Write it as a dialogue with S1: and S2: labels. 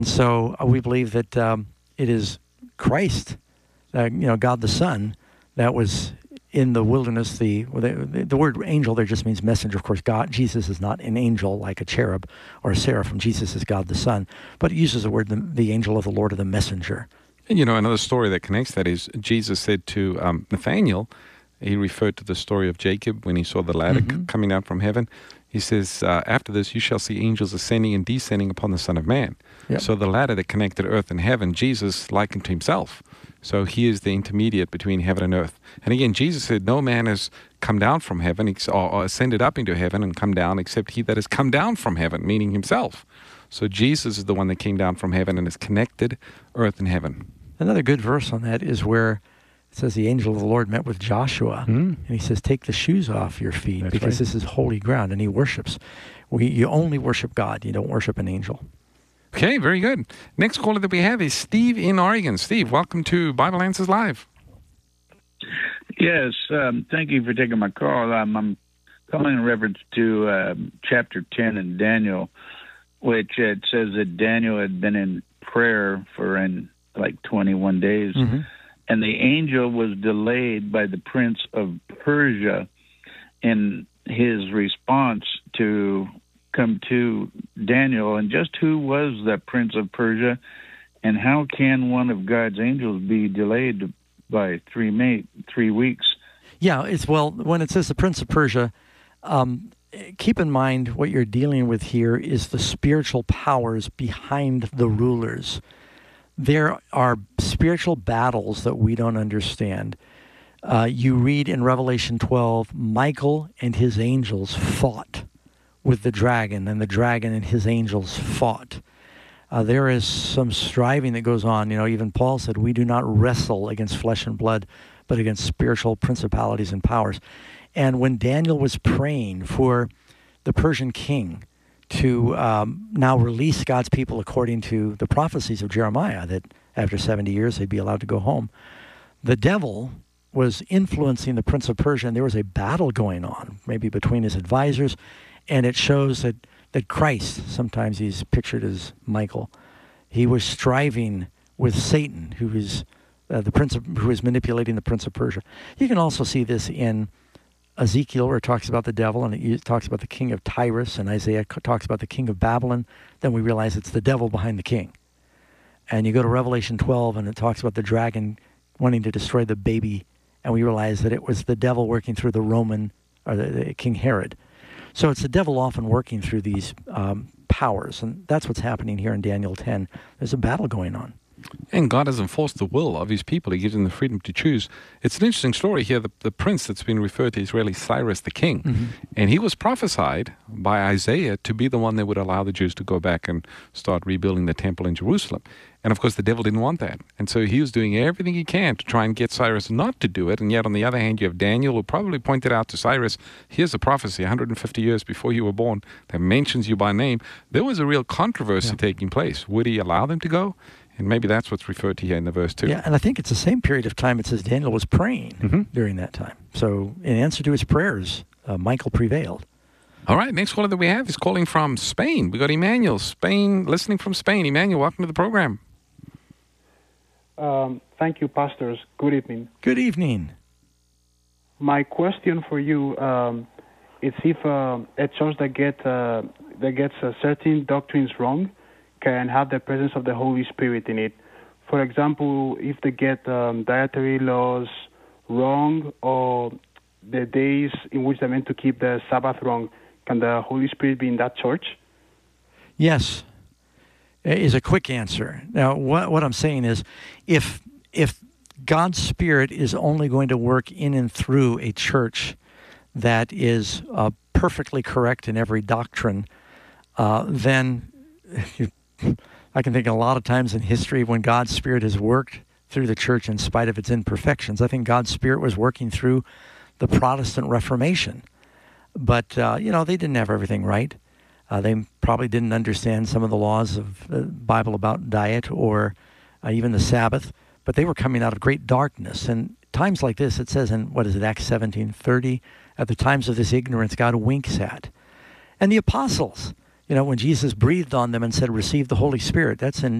S1: So we believe that it is Christ, God the Son, that was in the wilderness. The word angel there just means messenger. Of course, Jesus is not an angel like a cherub or a seraphim. Jesus is God the Son, but it uses the word the angel of the Lord, or the messenger.
S2: And another story that connects that is Jesus said to Nathaniel, he referred to the story of Jacob when he saw the ladder coming down from heaven. He says, after this, you shall see angels ascending and descending upon the Son of Man. Yep. So the ladder that connected earth and heaven, Jesus likened to himself. So he is the intermediate between heaven and earth. And again, Jesus said, no man has come down from heaven or ascended up into heaven and come down except he that has come down from heaven, meaning himself. So Jesus is the one that came down from heaven and has connected earth and heaven.
S1: Another good verse on that is where it says the angel of the Lord met with Joshua, and he says, take the shoes off your feet. That's because this is holy ground, and he worships. You only worship God. You don't worship an angel.
S2: Okay, very good. Next caller that we have is Steve in Oregon. Steve, welcome to Bible Answers Live.
S3: Yes, thank you for taking my call. I'm calling in reference to chapter 10 in Daniel, which it says that Daniel had been in prayer for 21 days. Mm-hmm. And the angel was delayed by the prince of Persia in his response to come to Daniel. And just who was that prince of Persia, and how can one of God's angels be delayed by 3 weeks?
S1: Yeah, when it says the prince of Persia, keep in mind what you're dealing with here is the spiritual powers behind the rulers. There are spiritual battles that we don't understand. You read in Revelation 12, Michael and his angels fought with the dragon, and the dragon and his angels fought. There is some striving that goes on. Even Paul said, we do not wrestle against flesh and blood, but against spiritual principalities and powers. And when Daniel was praying for the Persian king to now release God's people according to the prophecies of Jeremiah, that after 70 years they'd be allowed to go home, the devil was influencing the prince of Persia, and there was a battle going on, maybe between his advisors, and it shows that Christ, sometimes he's pictured as Michael, he was striving with Satan, who is who is manipulating the prince of Persia. You can also see this in Ezekiel, where it talks about the devil, and it talks about the king of Tyrus, and Isaiah talks about the king of Babylon. Then we realize it's the devil behind the king. And you go to Revelation 12, and it talks about the dragon wanting to destroy the baby, and we realize that it was the devil working through the Roman, or the King Herod. So it's the devil often working through these powers, and that's what's happening here in Daniel 10. There's a battle going on.
S2: And God has enforced the will of his people. He gives them the freedom to choose. It's an interesting story here. The prince that's been referred to is really Cyrus the king. Mm-hmm. And he was prophesied by Isaiah to be the one that would allow the Jews to go back and start rebuilding the temple in Jerusalem. And of course, the devil didn't want that. And so he was doing everything he can to try and get Cyrus not to do it. And yet, on the other hand, you have Daniel, who probably pointed out to Cyrus, here's a prophecy 150 years before you were born that mentions you by name. There was a real controversy taking place. Would he allow them to go? And maybe that's what's referred to here in the verse too.
S1: Yeah, and I think it's the same period of time it says Daniel was praying during that time. So in answer to his prayers, Michael prevailed.
S2: All right, next caller that we have is calling from Spain. We got Emmanuel, listening from Spain. Emmanuel, welcome to the program.
S4: Thank you, pastors. Good evening.
S1: Good evening.
S4: My question for you is if a church that gets certain doctrines wrong can have the presence of the Holy Spirit in it. For example, if they get dietary laws wrong, or the days in which they're meant to keep the Sabbath wrong, can the Holy Spirit be in that church?
S1: Yes, is a quick answer. Now, what I'm saying is, if God's Spirit is only going to work in and through a church that is perfectly correct in every doctrine, then I can think a lot of times in history when God's Spirit has worked through the church in spite of its imperfections. I think God's Spirit was working through the Protestant Reformation. But, they didn't have everything right. They probably didn't understand some of the laws of the Bible about diet or even the Sabbath. But they were coming out of great darkness. And times like this, it says in, Acts 17:30, at the times of this ignorance, God winks at. And the apostles, when Jesus breathed on them and said, receive the Holy Spirit, that's in